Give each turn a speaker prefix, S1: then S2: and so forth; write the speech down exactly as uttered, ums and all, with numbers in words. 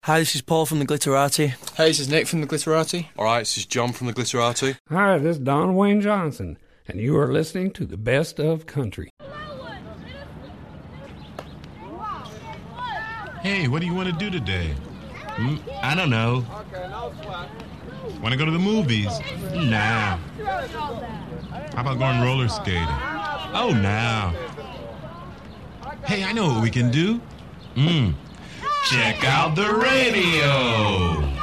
S1: Hi, this is Paul from the Glitterati.
S2: Hey, this is Nick from the Glitterati.
S3: Alright, this is John from the Glitterati.
S4: Hi, this is Don Wayne Johnson, and you are listening to the Best of Country.
S5: Hey, what do you want to do today? Mm, I don't know. Want to go to the movies? Nah. How about going roller skating? Oh, nah. Hey, I know what we can do. Mm. Check out the radio.